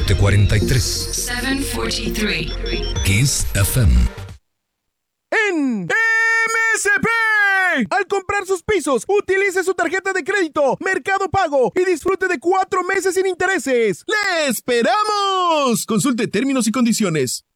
743. 743. Kiss FM. En MSP. Al comprar sus pisos, utilice su tarjeta de crédito Mercado Pago y disfrute de 4 meses sin intereses. ¡Le esperamos! Consulte términos y condiciones.